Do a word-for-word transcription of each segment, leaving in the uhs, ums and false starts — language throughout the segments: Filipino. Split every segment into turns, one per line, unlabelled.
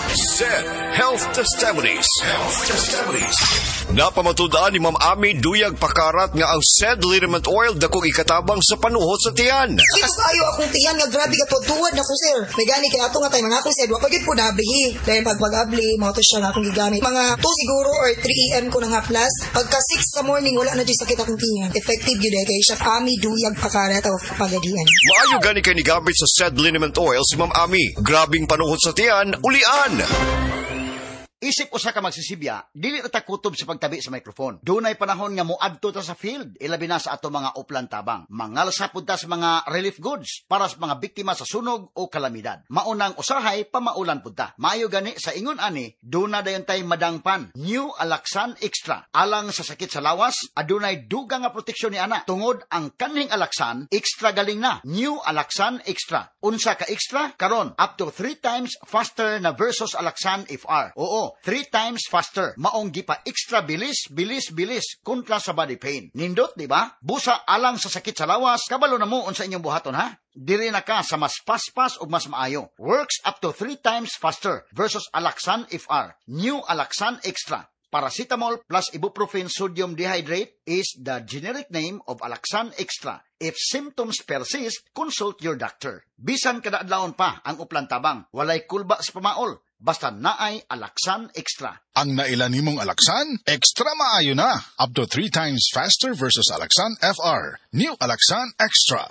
S E D Health Testimonies. Health Testimonies. Napamatudaan ni Ma'am Ami Duyag Pakarat nga ang S E D liniment oil dakong ikatabang sa panuhot sa tiyan.
Sino kayo akong tiyan nga grabe ka tuwad na ko sir. May gani kaya ato nga tayo mga ako sir. Wapagid po nabili. Dahil pag pag-abli, mga to siya nga akong gigamit. Mga two siguro or three a m ko na nga plus. Pagka six sa morning, wala na dyan sakit akong tiyan. Effective yun eh. Kaya siya Ami Duyag Pakarat of Pagadian.
Maayo gani kay ni gamit sa S E D liniment oil si Ma'am Ami. Grabing panuhot sa tiyan, ulian.
Isip usa ka magsisibya, dili ta kutob sa pagtabi sa microphone. Dunay panahon nga moadto ta sa field, ilabi na sa ato mga uplan tabang. Mangalsa pud ta sa mga relief goods para sa mga biktima sa sunog o kalamidad. Maunang usahay pamaulan pud ta. Maayo gani sa ingon ani, duna dayon tay madangpan. New Alaxan Extra. Alang sa sakit sa lawas, adunay dugang nga proteksyon ni ana. Tungod ang kaning Alaxan, extra galing na. New Alaxan Extra. Unsa ka extra? Karon up to three times faster na versus Alaxan F R. Oo, three times faster. Maong gipa extra bilis, bilis, bilis kontra sa body pain. Nindot, di ba? Busa alang sa sakit sa lawas, kabalo na mo unsa inyong buhaton ha? Diri na ka sa mas paspas ug mas maayo. Works up to three times faster versus Alaxan F R. New Alaxan Extra. Paracetamol plus ibuprofen sodium dehydrate is the generic name of Alaxan Extra. If symptoms persist, consult your doctor. Bisan kada adlawon pa ang uplan tabang, walay kulba sa pamaol. Basta naay Alaxan Extra.
Ang nailan nimong Alaxan, extra maayo na. Up to three times faster versus Alaxan F R. New Alaxan Extra.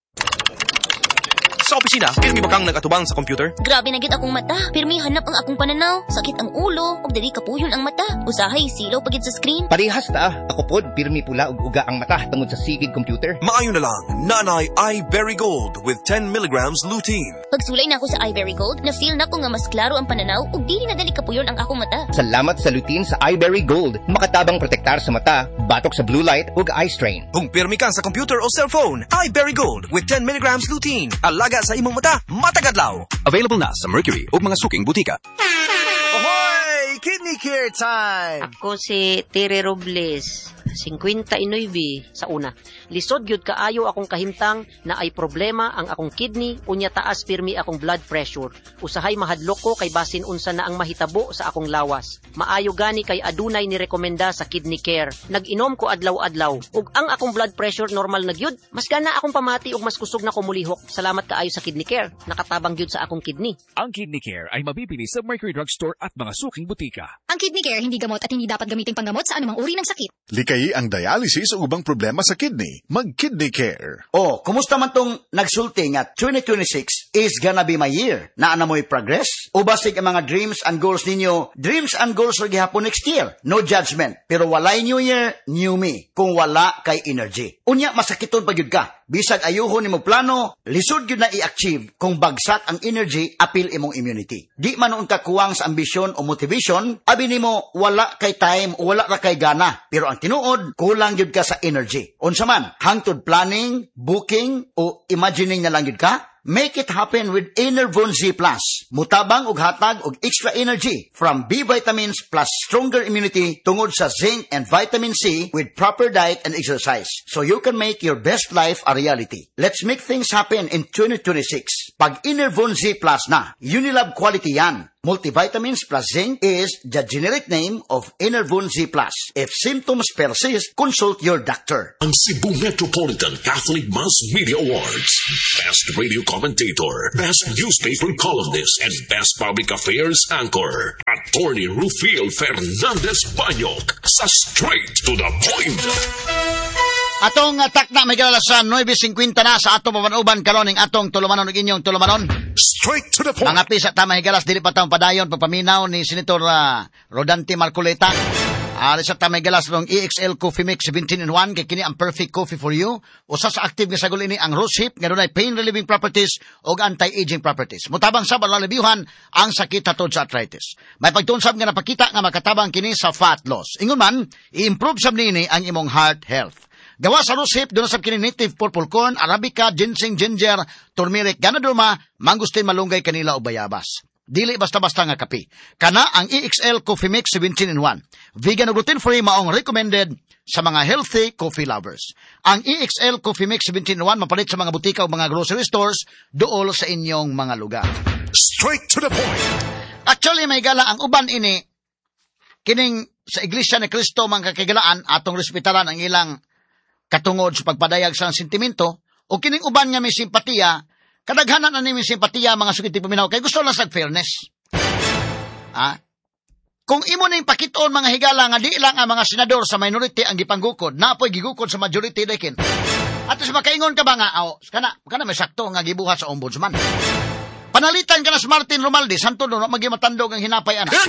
Sa opisina, pirmi ba kang nagatubang sa computer?
Grabe na gid akong mata. Pirmi hanap ang akong pananaw. Sakit ang ulo, ug dili kapuyon ang mata. Usahay silaw pagid sa screen.
Parehas ta. Ako pod pirmi pula ug uga ang mata tungod sa sigig computer.
Maayo na lang. Nanay iBerry Gold with ten milligrams lutein.
Pagsulay na ako sa iBerry Gold, na-feel na ko nga mas klaro ang pananaw ug dili na dali kapuyon ang akong mata.
Salamat sa lutein sa iBerry Gold. Makatabang protektar sa mata, batok sa blue light ug eye strain.
Kung pirmi ka sa computer o cellphone, iBerry Gold with ten milligrams lutein. Alaga sa imong mata, matagadlaw. Available na sa Mercury o mga suking butika.
Ahoy! Kidney Care Time!
Ako si Tere Robles, fifty-nine sa una. Lisod gyud kaayo akong kahimtang na ay problema ang akong kidney unya taas pirmi akong blood pressure. Usahay mahadlok ko kay basin unsa na ang mahitabo sa akong lawas. Maayo gani kay adunay ni rekomenda sa Kidney Care. Nag-inom ko adlaw-adlaw ug ang akong blood pressure normal na gyud. Mas gana akong pamati ug mas kusog na ko mulihok. Salamat kaayo sa Kidney Care. Nakatabang gyud sa akong kidney.
Ang Kidney Care ay mabibili sa Mercury Drugstore at mga suking butika.
Ang Kidney Care hindi gamot at hindi dapat gamiting panggamot sa anumang uri ng sakit.
Likay ang dialysis o ubang problema sa kidney. Mag-Kidney Care.
Oh, kumusta man tong nagsulti nga twenty twenty-six is gonna be my year? Naa na mo'y progress? O basig ang mga dreams and goals ninyo, dreams and goals rin gihapon next year. No judgment. Pero walay new year, new me. Kung wala kay energy. Unya, masakiton pa yun ka. Bisag ayuhon ni mo plano, lisod yun na i-achieve kung bagsak ang energy, apil imong immunity. Di man noon ka kuwang sa ambisyon o motivation, abi ni mo wala kay time o wala ra kay gana. Pero ang tinuod, kulang yun ka sa energy. Unsa man, hangtod planning, booking, o imagining na lang yun ka? Make it happen with Enervon Z Plus. Mutabang ug hatag og extra energy from B vitamins plus stronger immunity tungod sa zinc and vitamin C with proper diet and exercise. So you can make your best life a reality. Let's make things happen in twenty twenty-six. Pag Enervon Z Plus na, Unilab quality yan. Multivitamins plus zinc is the generic name of Enervon Z Plus. If symptoms persist, consult your doctor.
Ang Cebu Metropolitan Catholic Mass Media Awards. Best Radio Commentator, Best Newspaper Columnist, and Best Public Affairs Anchor. Attorney Rufiel Fernandez Banyok sa Straight to the Point.
Atong atak na may galala sa nine fifty na sa atong papanuban karon ning atong tulumanon ug inyong tulumanon.
Straight to the point.
Mga pisa ta mahigalas dili pa taong padayon pagpaminaw ni Senator uh, Rodante Marcoleta. Ali sa ta mahigalas rong E X L Coffee Mix seventeen in one kay kini ang perfect coffee for you. Usa sa active nga sagol ini ang rose hip nga dunay pain relieving properties ug anti-aging properties. Mutabang sa balalabihan ang sakit hatod sa arthritis. May pagtunsab nga napakita nga makatabang kini sa fat loss. Ingon man, i-improve sab nini ang imong heart health. Gawa sa rose hip, doon sa kini native purple corn, arabica, ginseng, ginger, turmeric, ganadurma, mangustin, malunggay, kanila o bayabas. Dili basta-basta nga kape. Kana ang E X L Coffee Mix seventeen in one. Vegan o gluten-free maong recommended sa mga healthy coffee lovers. Ang E X L Coffee Mix seventeen in one mapalit sa mga butika o mga grocery stores dool sa inyong mga lugar.
Straight to the point.
Actually, may gala, ang uban ini, kining sa Iglesia ni Cristo, mga kakigalaan, atong respetaran ang ilang katungod sa pagpadayag sa sentimento, o kining uban nga may simpatiya, kadaghanan na may simpatiya, mga sukiti paminaw, kay gusto lang sa fairness. Ah? Kung imo na yung pakitoon, mga higala, nga di lang ang mga senador sa minority ang gipanggukod, na apoy gigukod sa majority dakin. At sa makaingon ka ba nga, oh, kana, kana may sakto nga gibuhat sa ombudsman. Panalitan ka na sa Martin Romualdez, santo doon, magimatandog ang hinapay, anak.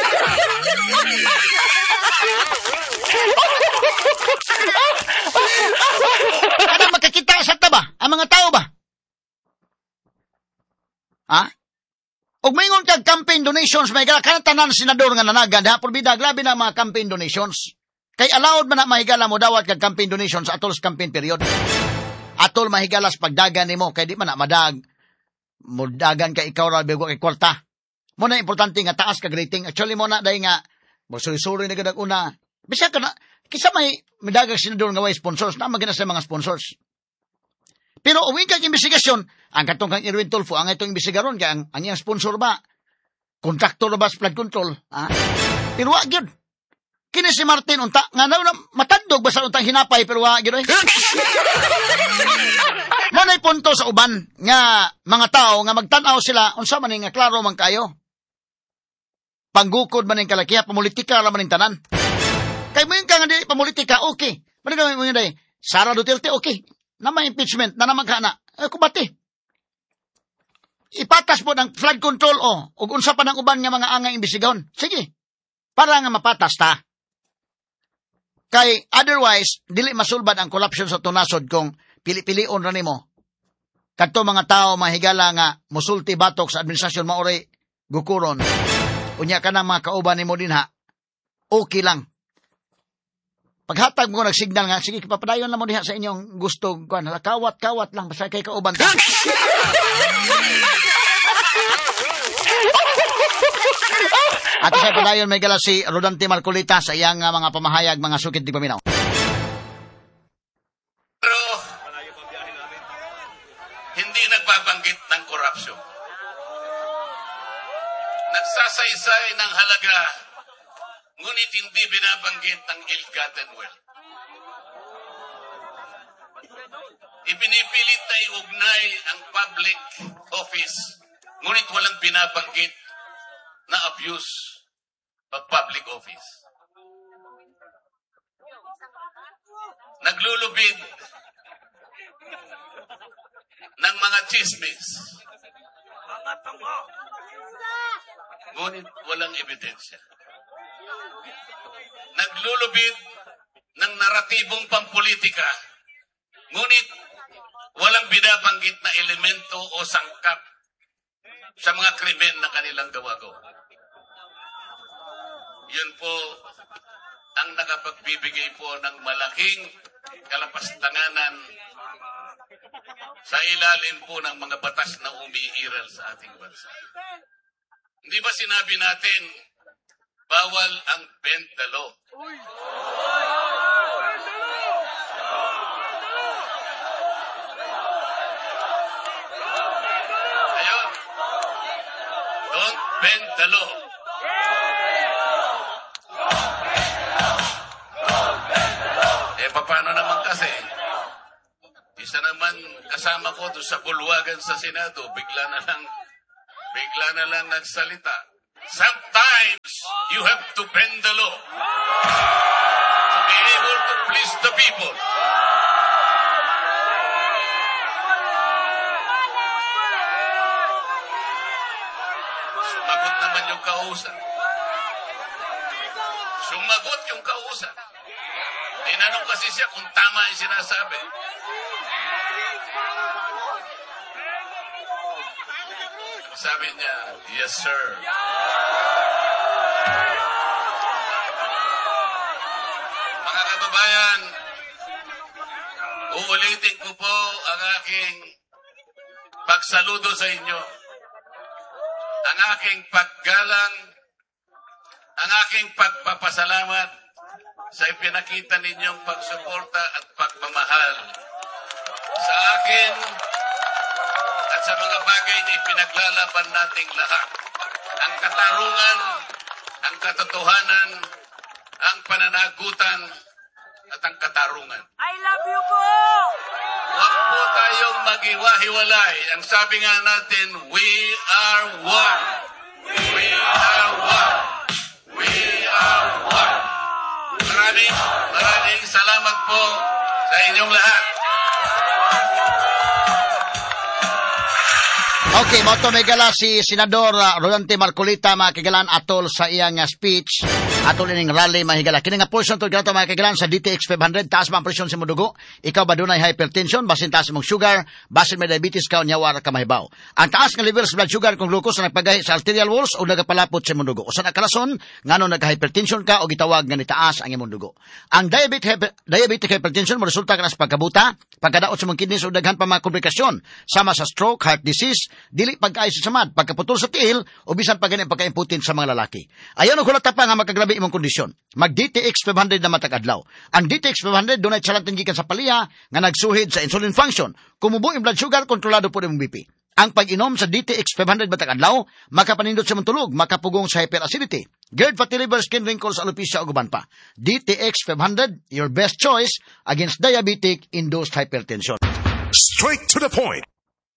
Kada makakita sa taba, ang mga tao ba? Ha? Og maingon kag campaign donations, may gala kanatanan senador nga nanagad, ha? Porbida, grabe na mga campaign donations. Kay allowed man na mahigala mo dawat kag campaign donations atol sa campaign period. Atol mahigalas pagdagan nimo kay di man na madag. Mudagan ka ikaw ra bigo kay kwarta. Mo na importante nga taas kag rating. Actually mo na dai nga magsuri-suri na gadag una. Bisag ka na kisa may midagag senador nga way sponsors na magina sa mga sponsors. Pero uwing kag investigasyon, ang katong kang Irwin Tulfo, ang itong investigaron kay ang anyang sponsor ba kontraktor ba sa flood control, ha? Pero wa gyud. Kini si Martin unta nga na matandog ba sa untang hinapay pero wa gyud oy. Manay punto sa uban nga mga tao nga magtan-aw sila unsa man nga klaro man kayo. Panggukod man ning kalakiya, pamulitika ra man ning tanan. Kay mo yung ka nga di pamulitika, okay. Mano gawin mo yun day? Sara Duterte, okay. Na may impeachment, na naman ka na. Eh, kubati. Ipatas po ng flood control, o. O unsa pa ng uban nga mga angay imbisigaon. Sige. Para nga mapatas ta. Kay otherwise, dili masulbad ang corruption sa tunasod kung pili-pilion ra nimo. Kadto mga tao mahigala nga musulti batok sa administrasyon maoray gukuron. Unya ka na mga kauban nimo dinha. Okay lang. Paghatag mo nagsignal nga, sige, papadayon lang mo diha sa inyong gusto. Kawat-kawat lang, basta kay kauban ka. At sa padayon may gala si Rodante Marcolita sa iyang uh, mga pamahayag, mga sukit di paminaw.
Pero, hindi nagbabanggit ng korupsyon. Nagsasaysay ng halaga, ngunit hindi binabanggit ang ill-gotten wealth. Ipinipilit na iugnay ang public office, ngunit walang binabanggit na abuse of public office. Naglulubid ng mga chismis, ngunit walang ebidensya. Naglulubid ng naratibong pampolitika, ngunit walang binabanggit na elemento o sangkap sa mga krimen na kanilang gawa-gawa. Yun po ang nakapagbibigay po ng malaking kalapastanganan sa ilalim po ng mga batas na umiiral sa ating bansa. Hindi ba sinabi natin, bawal ang bend the law? Ayun. Don't bend the law. Eh, paano naman kasi? Isa naman kasama ko doon sa bulwagan sa Senado, bigla na lang, bigla na lang nagsalita. Sometimes you have to bend the law to be able to please the people. Sumagot naman yung kausap. Sumagot yung kausap. Tinanong kasi siya kung tama yung sinasabi. Sabi niya, yes sir. Mga kababayan, uulitin ko po ang aking pagsaludo sa inyo, ang aking paggalang, ang aking pagpapasalamat sa ipinakita ninyong pagsuporta at pagmamahal sa akin at sa mga bagay na ipinaglalaban nating lahat. ang katarungan, ang katotohanan, ang pananagutan, at ang katarungan.
I love you po!
Huwag po tayong maghiwa-hiwalay. Ang sabi nga natin, we are one. We are one. We are one. Maraming, maraming salamat po sa inyong lahat.
Okay, mo to may gala si Senador uh, Rodante Marcolita, mga kagalan, atol sa iyang uh, speech, atol ining rally, mga higala. Kini nga portion to ganato, mga kagalan, sa D T X five hundred, taas mga presyon sa mudugo. Ikaw ba dunay hypertension, basin taas mong sugar, basin may diabetes ka, nyawar ka mahibaw. Ang taas nga level sa blood sugar kung glucose na nagpagahi sa arterial walls o nagapalapot sa mudugo. O sa nakalason, ngano nagka-hypertension ka o gitawag nga ni taas ang imong dugo. Ang diabetic, hyper, diabetic hypertension mo resulta ka na sa pagkabuta, pagkadaot sa mong kidneys o daghan pa mga komplikasyon, sama sa stroke, heart disease, dili pagkaay sa samad, pagkaputol sa tiil, o bisan pa ganyan pagkaimputin sa mga lalaki. Ayaw na kulata pa nga magkagrabe imong kondisyon. Mag-D T X five hundred na matag-adlaw. Ang D T X five hundred, doon ay tsalantin gikan sa paliha, nga nagsuhid sa insulin function. Kumubo yung blood sugar, kontrolado po yung B P. Ang pag-inom sa D T X five hundred matag-adlaw, makapanindot sa mantulog, makapugong sa hyperacidity, GERD, fatty liver, skin wrinkles, alopecia, o guban pa. D T X five hundred, your best choice against diabetic-induced hypertension.
Straight to the point.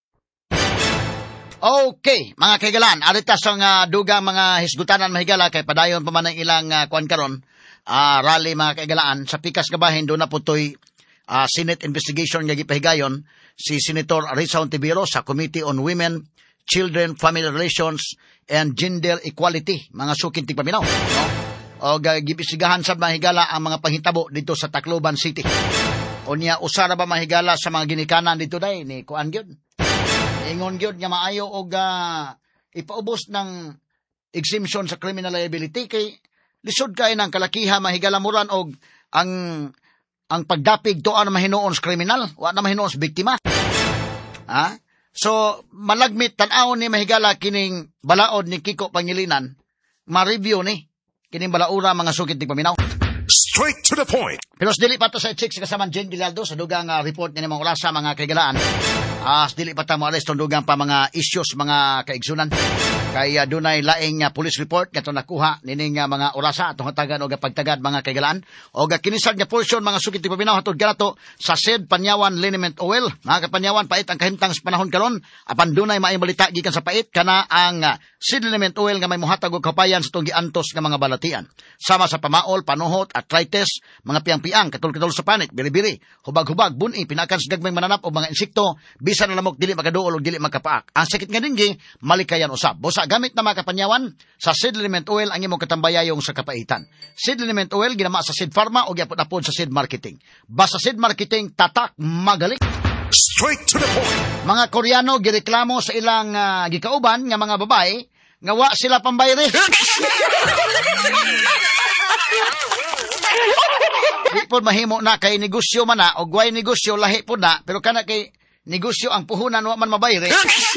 Okay, mga kaigalan, arita sa nga dugang mga hisgutanan mahigala kay padayon pa man ang ilang uh, kuan karon, uh, rally mga kaigalaan sa pikas kabahin do na putoy uh, Senate investigation nga gipahigayon si Senator Risa Ontiveros sa Committee on Women, Children, Family Relations and Gender Equality, mga sukin tigpaminaw, no? O uh, gibisigahan sa mahigala ang mga panghitabo dito sa Tacloban City. O niya usara ba mahigala sa mga ginikanan dito day ni kuan gyud. Ingon gyud nga maayo og uh, ipaubos ng exemption sa criminal liability kay lisod kay ng kalakiha mahigalamuran og ang ang pagdapig tuan na mahinuon sa kriminal, wa na mahinuon sa biktima. Ha? So malagmit tan-aw ni mahigala kining balaod ni Kiko Pangilinan, ma-review ni kining balaura mga sukit ni paminaw.
Straight to the point.
Pero sa dili pa to sa check sa kasaman Jen Gilaldo sa dugang uh, report niya mga orasa mga kaigalaan. Ah, uh, dili pa ta mo aresto dugang pa mga issues mga kaigsunan. Kaya uh, dunay laing uh, police report kato nakuha nining uh, mga orasa atong hatagan og pagtagad mga kaigalaan. Og uh, kinisad nga portion mga sukit ti paminaw hatod ganato sa S E D Panyawan Liniment Oil. Mga kapanyawan pait ang kahimtang sa panahon karon apan dunay maayong balita gikan sa pait kana ang uh, S E D Liniment Oil nga may mohatag og kapayan sa tong giantos nga mga balatian. Sama sa pamaol, panuhot, arthritis, mga piang-piang, katul-katul sa panik, biri-biri, hubag-hubag, buni, pinakan sa gagmay mananap o mga insekto, bisan na lamok, dili makaduol o dili makapaak. Ang sakit nga dingi, malikayan usab. Busa gamit na mga kapanyawan, sa S E D Liniment Oil ang imong katambayayong sa kapaitan. S E D Liniment Oil, ginama sa S E D Pharma o gyapon-apon sa S E D Marketing. Basta S E D Marketing, tatak, magaling.
Straight to the point.
Mga Koreano, gireklamo sa ilang uh, gikauban nga mga babae, nga wa sila pambayre. Di po mahimo na kay negosyo man na, o guay negosyo lahi po na, pero kana kay negosyo ang puhunan wa man mabayre.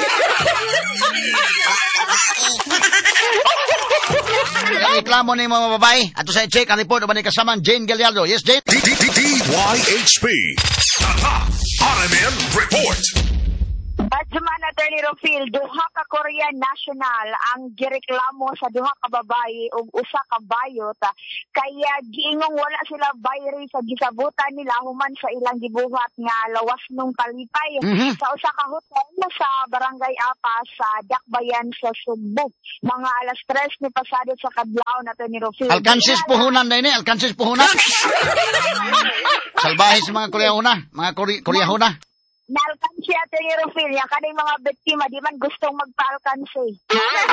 Ang reklamo ni mga babae. Ato sa check ang report o ba ni kasamang Jane Gallardo. Yes, Jane?
D Y H P. R M M Report.
At Juman Attorney Rofil, duha ka Korean national ang gireklamo sa duha ka babae ug usa ka bayot kaya giingong wala sila bayre sa gisabutan nila human sa ilang gibuhat nga lawas nung kalipay mm-hmm. sa usa ka hotel sa Barangay Apa sa Dakbayan sa Subo. Mga alas tres ni pasado sa kadlaw na Attorney Rofil.
Alkansis puhunan na ini, alkansis puhunan. Salbahe sa mga Koreahuna, mga Kore- Koreahuna.
Naalkansi Attorney Rofil, yung kanang mga biktima, di man gustong magpa-alkansi.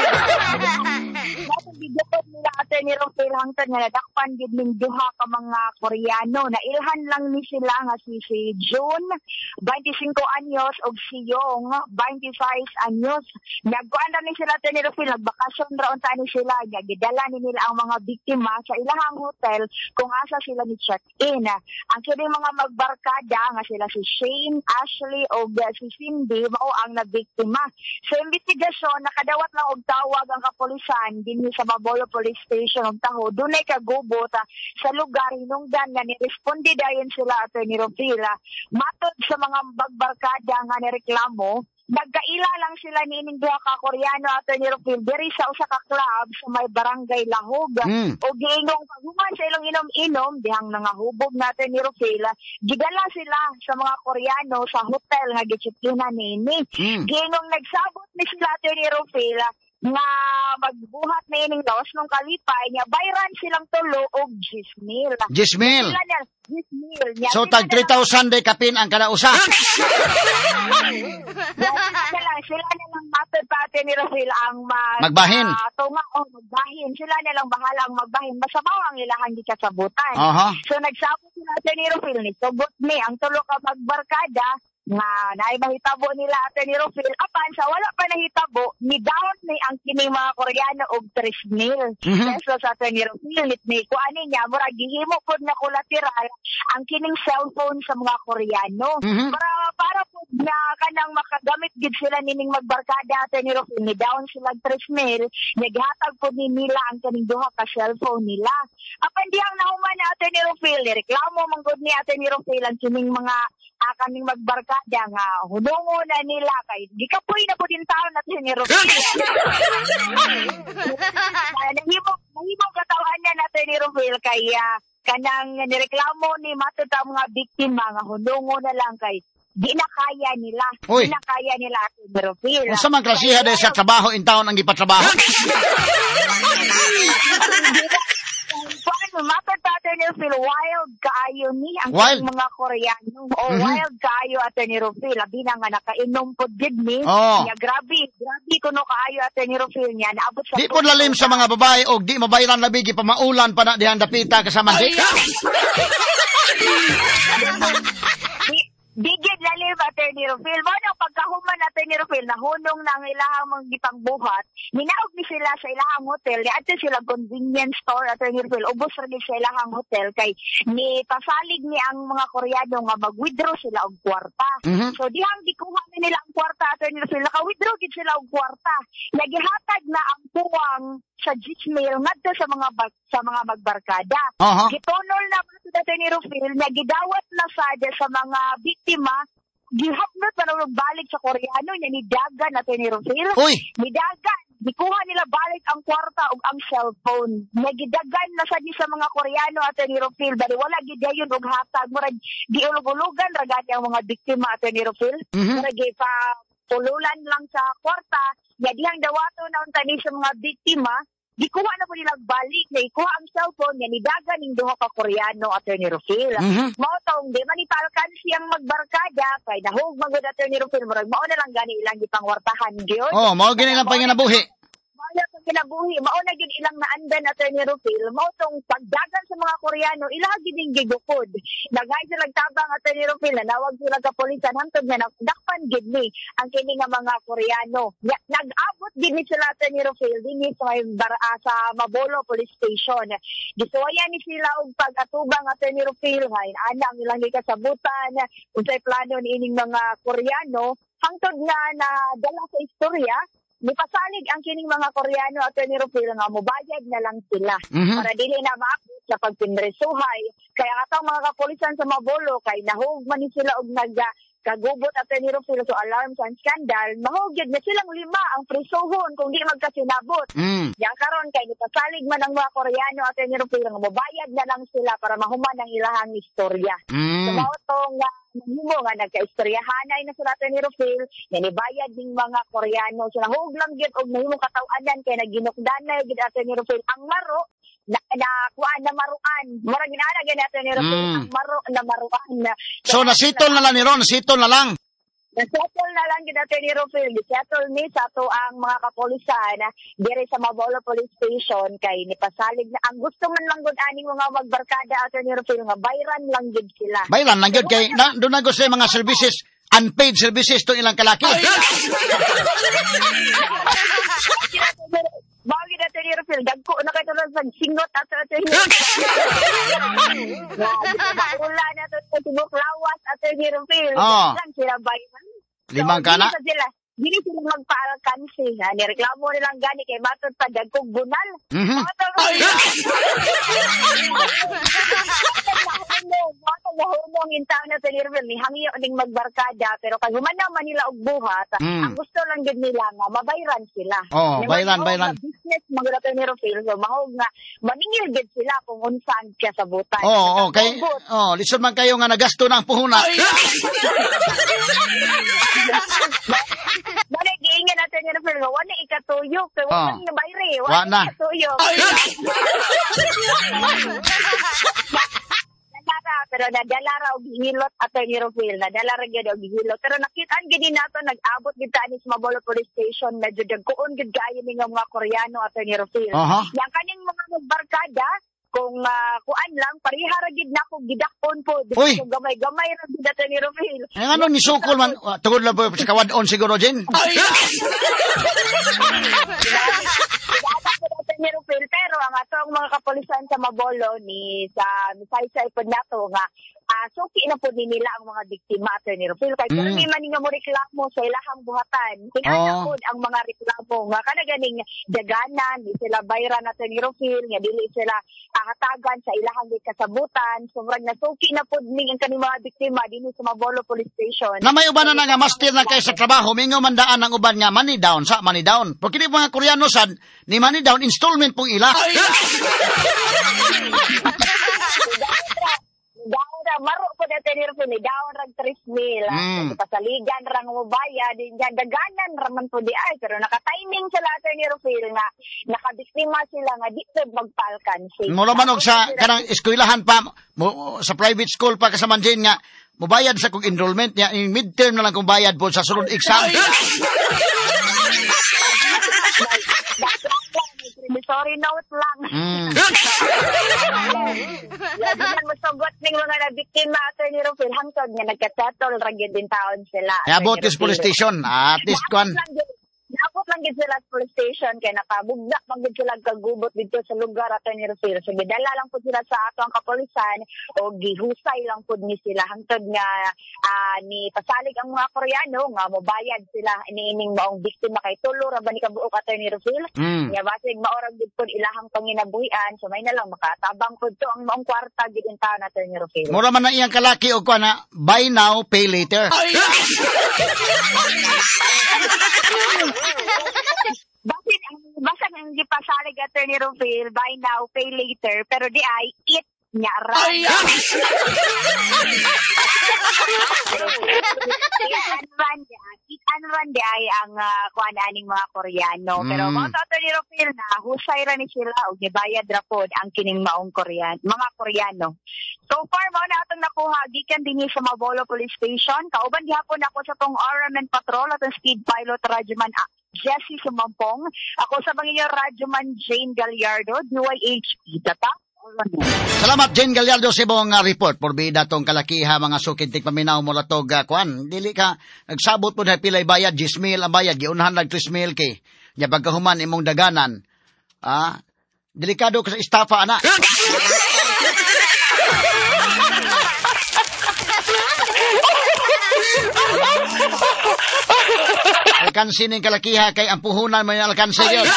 Natubigod nila Attorney Rofil hangtod nga nadakpan gid ning duha ka mga Koreano. Nailhan lang ni sila nga si, si June, twenty-five anyos, og si Yong, twenty-five anyos. Nagkuan na ni sila Attorney Rofil, nagbakasyon raon tani sila. Gidala ni nila ang mga biktima sa ilahang hotel kung asa sila ni check-in. Ang kining mga magbarkada nga sila si Shane, Ashley, o si Cindy mao ang nabiktima. Sa investigasyon nakadawat lang og tawag ang kapulisan dinhi sa Baboyo Police Station og Taho. Dunay kagubot sa lugar hinungdan nga niresponde dayon sila Attorney Rofil. Matod sa mga bagbarkada nga nireklamo nagkaila lang sila ni ining duha ka Koreano at ni Rufil diri sa usa ka club sa may barangay Lahog.
Mm.
O giingong paghuman sa ilong inom-inom dihang nangahubog natin ni Rufil, gidala sila sa mga Koreano sa hotel nga gitsipina nini.
Mm.
Giingong nagsabot ni sila ato ni Rufil nga magbuhat na ining lawas nung kalipay niya bayran silang tulo og ten mil.
ten mil.
Sila niya ten mil. Niya,
So,
sila
tag three thousand day kapin ang kada usa.
Sila lang, sila na lang matod pa atin ni Rufil ang mag,
Magbahin.
Uh, tunga o magbahin. Sila na lang bahala ang magbahin. Basta mao ang ilahan di kasabutan.
Aha.
So nagsabot sila atin ni Rufil ni sugot ni ang tulo ka magbarkada nga naay mahitabo nila atin ni Rufil. Apan sa wala pa nahitabo, ni down ni ang kining mga Koreano og three mil.
Mhm.
Pesos atin ni Rufil ni kuani niya mura gihimo pod na collateral ang kining cellphone sa mga Koreano.
Mhm.
Para para po na kanang makagamit gid sila nining magbarkada atin ni Rufil ni down sila three mil, naghatag po ni nila ang kaning duha ka cellphone nila. Apan dihang nahuman na atin ni Rufil, reklamo man gud ni atin ni Rufil ang kining mga ah, kaming magbarkada nga hunungo na nila kay gikapoy na po din taon natin ni Rufil. Nahimong nahimong katawan niya natin ni Rufil kay uh, kanang nireklamo ni matuta mga biktima nga hunungo na lang kay di na kaya nila.
Uy.
Di na kaya nila atin ni Rufil.
Kung sa man klasiha dahil sa trabaho in town ang gipatrabaho.
Paano matod atin ni Rufil, wild kaayo ni ang
Wild?
mga Koreano. O
Mhm.
wild kaayo atin ni Rufil. Labi na nga nakainom po gid ni.
Oo.
Kaya grabe, grabe kuno kaayo atin ni Rufil niya. Naabot sa
Di po lalim sa mga babae o di mabayran labigi pa maulan pa na dihan dapita kasama di.
Bigid lalim atin ni Rufil. Mo nang pagkahuman natin ni Rufil, nahunong na ang ilahang mga gipang buhat. Minaog ni sila sa ilahang hotel. Di ato sila convenience store atin ni Rufil. Ubos rin sa ilahang hotel. Kay ni pasalig ni ang mga Koreano nga mag-withdraw sila og kwarta.
Mhm.
So dihang gikuha na nila ang kwarta atin ni Rufil. Naka-withdraw gid sila og kwarta. Nagihatag na ang puwang sa Gmail ngadto sa mga bag, sa mga magbarkada.
Aha.
Gitunol na mo sa ni Rufil na gidawat na sada sa mga biktima gihapnot pa nung balik sa Koreano niya ni Dagan na ni Rufil.
Uy.
Ni Dagan gikuha nila balik ang kwarta ug ang cellphone. Nagidagan na sad sa mga Koreano at ni Rufil bali wala gid dayon og hatag murag giulog-ulugan ra gani ang mga biktima at ni Rufil.
Mhm.
Murag pa tululan lang sa kwarta. Ya dihang dawato na unta ni sa mga biktima, gikuha na po nilang balik na ikuha ang cellphone niya ni Dagan ning duha ka Koreano at ni Rufil.
Mhm.
Mao tong di man ipalkan siyang magbarkada kay nahug magud at ni Rufil murag mao na lang gani ilang gipangwartahan gyud.
Oh, mao gini lang panginabuhi.
Mao na tong kinabuhi, mao na gyud ilang naandan at ni Rufil, mao tong pagdagan sa mga Koreano ila gid ning gigukod. Daghay sila tabang at ni Rufil na nawag sila ka polisan hangtod nga dakpan gid ni ang kini nga mga Koreano. Ya, nag-abot gid ni sila at ni Rufil dinhi sa may bar- ah, sa Mabolo Police Station. Gisuwayan ni sila og pag-atubang at ni Rufil hay ana ang ilang gikasabutan unsay plano ni ining mga Koreano hangtod nga na dala sa istorya. Nipasalig ang kining mga Koreano at ni Rufil nga mobayad na lang sila
Mhm.
para dili na maabot sa pagpinresuhay. Kaya atong mga kapulisan sa Mabolo kay nahug man ni sila og nag kagubot at ni Rufil so alarm sa scandal, mahugid na silang lima ang prisuhon kung di magkasinabot.
Mm.
Yang karon kay nipasalig man ang mga Koreano at ni Rufil nga mobayad na lang sila para mahuman ang ilahang istorya.
Mm.
So mao tong nga nahimo nga nagkaistoryahanay na sila ni Rufil, nga nibayad ding mga Koreano. So nahug lang gyud og nahimo kataw-anan kay naginukdanay gyud at ni Rufil ang maro na na kuan na maruan. Murag ginana gyud at ni Rufil
Mm.
ang maro na maruan.
So nasitol na lang ni Ron, nasitol na lang.
Nasettle na lang gid ni Rufil. Gisettle ni sa to ang mga kapulisan diri sa Mabolo Police Station kay nipasalig na ang gusto man lang gud aning mga magbarkada at ni Rufil nga bayran lang gid sila.
Bayran lang gyud kay na do na go sa mga services, unpaid services to ilang kalaki.
Bagi na ni Rufil, dagko na kayo lang sa singot at at ni Wala na to sa tibok lawas at ni Rufil.
Oo.
Lang sila bayran.
Limang kana?
Dili sila, dili sila magpaalkansi. Ha? Nireklamo nilang gani kay matod pa dagkog bunal.
Mhm.
Matod humong, mga humong yung tao na Tenirville, ni hangyo ning magbarkada, pero kay humanaw man nila og buhat,
Mm.
ang gusto lang gid nila nga mabayran sila.
Oh,
Ni
bayran,
mahog
bayran.
nga business mga Tenirville, so mahog nga maningil gid sila kung unsaan siya sa butan.
Oh, okay. Oh, lisod man kayo nga nagasto ng puhunan.
Bale giingan natin ni Rafael, wa na ikatuyok, kay
Oh.
wa na bayre,
Wa
wa
na.
na ikatuyok. Nadala, pero nadala raw gihilot ato ni Rafael, nadala ra gyud og gihilot. Pero nakitaan gid nato nag-abot gid ta ni sa Mabolo Police Station, medyo dagkoon gid kaayo ni nga mga Koreano ato ni Rafael.
Aha.
Yang kaning mga magbarkada kung uh, kuan lang pariha ra gid nako gidakon po.
Uy.
So, gamay-gamay ra gid ato ni Rafael.
Ang ano ni Sukol man, uh, tungod lang po sa kawadon siguro, Jen.
Ni Rafael, pero ang atong mga kapulisan sa Mabolo ni sa Misaysay pod nato nga uh, suki na po ni nila ang mga biktima ato ni Rafael kay
Mm.
pero may man nga mo reklamo sa ilahang buhatan tingala
Oh.
pod ang mga reklamo nga kada ganing daganan di sila bayran nato ni Rafael nga dili sila uh, hatagan sa ilahang kasabutan sobrang nasuki na pod ning ang kaning mga biktima dinhi sa Mabolo Police Station.
Na may uban na nga master na kay sa trabaho, mingaw mandaan ang uban nga money down sa money down. Porque di mga Koreano sad ni money down installment pong ila.
Daon ra maro po dito ni Rafael, daon ra tres mil.
Mm.
Pasaligan ra nga mobaya, di daganan ra man po di ay pero naka-timing sila ato ni Rafael nga nakabiktima sila nga di pud magpalkan.
Mula man og sa kanang eskwelahan pa mo, sa private school pa kasaman din nga mobayad sa kong enrollment niya yung midterm na lang kung bayad po sa sunod exam.
Sorry note lang.
Mm.
Labi man masugot ning mga nabiktima ato ni Rafael hangtod nga nagka-settle ra gyud din taon sila.
Kaya abot sa police station, at least kwan.
Naabot lang gid sila sa police station kay nakabugdak man gid sila kagubot dito sa lugar ato ni Rafael. So gidala lang pud sila sa atong kapulisan o gihusay lang pud ni sila hangtod nga uh, ni pasalig ang mga Koreano nga mobayad sila iniining maong biktima kay tulo ra ba ni kabuok ato ni Rafael.
Mm.
Nya basig maorag gid pud ilahang panginabuhian so may na lang makatabang pud to ang maong kwarta gid in taon ato ni Rafael.
Mura man na iyang kalaki o kwan na buy now, pay later.
Bakit ang basta ang gipasalig ato ni Rafael, buy now, pay later, pero di ay eat niya ra. Itanran di ay ang uh, kuan aning mga Koreano. Pero
Mm.
mga ato ni Rafael na husay ra ni sila og gibayad ra pod ang kining maong Korean, mga Koreano. So far mo na atong nakuha gikan dinhi sa Mabolo Police Station. Kauban gihapon ako sa tong R M N Patrol at ang Speed Pilot Radyoman Jessie Sumampong. Ako sa Bangilyo Radyoman Jane Gallardo, D Y H P. Tata?
Salamat Jen Gallardo sa ibong uh, report. Porbida tong kalakiha mga sukintik paminaw mo latog uh, kwan. Dili ka nagsabot po na pilay bayad, ten mil ang bayad, giunahan lang three mil kay. Nya pagkahuman imong daganan. Ah, delikado ka sa estafa ana. Alkansi ning kalakiha kay ang puhunan may alkansi yun.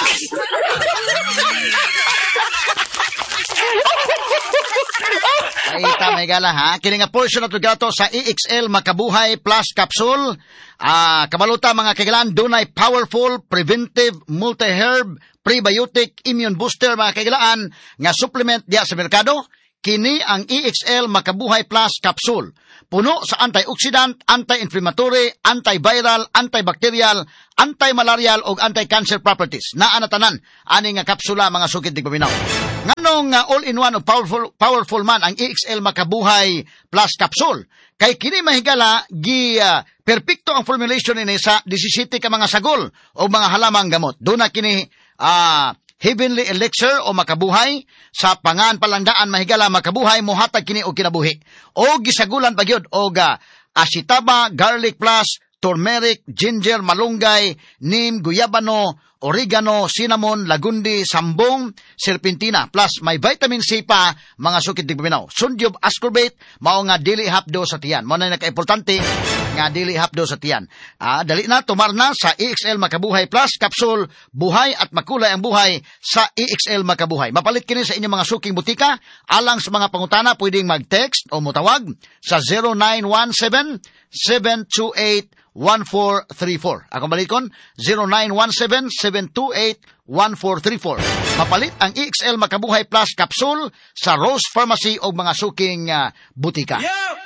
Ay, tamay gala ha. Kini nga portion at gato sa E X L Makabuhay Plus Capsule. Ah, kabaluta mga kaigalan, dunay powerful, preventive, multi-herb, prebiotic, immune booster mga kaigalan nga supplement diya sa merkado. Kini ang E X L Makabuhay Plus Capsule. Puno sa antioxidant, anti-inflammatory, antiviral, antibacterial, anti-malarial o anti-cancer properties. Naa na tanan ani nga kapsula mga sukid di paminaw. Nganong uh, all-in-one o powerful powerful man ang E X L Makabuhay Plus Capsule. Kay kini mahigala gi uh, perpekto ang formulation ini sa seventeen ka mga sagol o mga halamang gamot. Doon na kini uh, Heavenly Elixir o Makabuhay sa pangan palandaan mahigala Makabuhay mohatag kini og kinabuhi. O gisagulan pagyud og uh, asitaba, garlic plus, turmeric, ginger, malunggay, neem, guyabano, oregano, cinnamon, lagundi, sambong, serpentina, plus may vitamin C pa, mga sukid di paminaw. Sundyob ascorbate, mao nga dili hapdo sa tiyan. Mao na naka-importante nga dili hapdo sa tiyan. Ah, dali na tumar na sa E X L Makabuhay Plus Capsule, buhay at makulay ang buhay sa E X L Makabuhay. Mapalit kini sa inyong mga suking butika. Alang sa mga pangutana, pwedeng mag-text o mutawag sa zero nine one seven, seven two eight, one four three four. Ako balikon, zero nine one seven, seven two eight, one four three four. Mapalit ang E X L Makabuhay Plus Capsule sa Rose Pharmacy o mga suking uh, butika.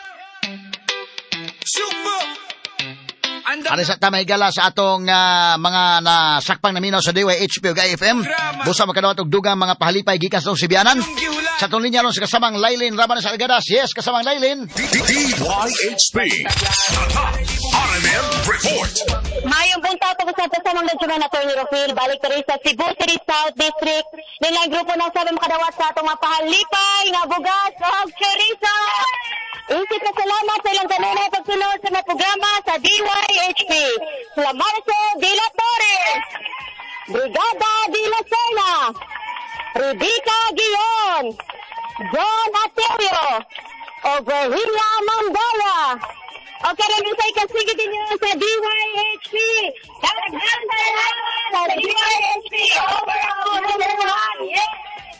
Ano sa tamay gala sa atong uh, mga nasakpang naminaw sa D Y H P o G I F M. Busa makadawat og dugang mga pahalipay gikan sa Sibianan. Sa atong linya ron sa kasamang Lailin Raban sa Algadas. Yes, kasamang Lailin.
D Y H P R M M Report.
Mayong punta ito sa kasamang Benjamin Attorney Rufil. Balik ka rin sa Cebu City South District. Nilang grupo ng sabi makadawat sa atong mga pahalipay nga bugas o chorizo. Isip na salamat sa ilang kanunay pagsunod sa mga programa sa D Y H P. Sila Marcel De La Torres, Brigada De La Serna, Rebecca Guion, John Aterio, o Virginia Mandala. O karamihan sa ikasigit din nyo sa D Y H P. Karaghan sa D Y H P. Overall, yes!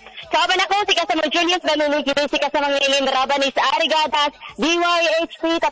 Kaban ako, si Kasamang Julius Banunig, si Kasamang Ilin Rabanis Arigatas, D Y H P,